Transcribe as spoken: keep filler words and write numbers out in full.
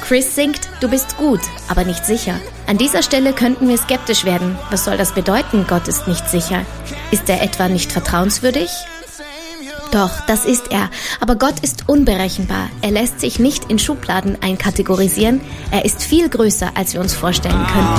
Chris singt, du bist gut, aber nicht sicher. An dieser Stelle könnten wir skeptisch werden. Was soll das bedeuten, Gott ist nicht sicher? Ist er etwa nicht vertrauenswürdig? Doch, das ist er. Aber Gott ist unberechenbar. Er lässt sich nicht in Schubladen einkategorisieren. Er ist viel größer, als wir uns vorstellen können.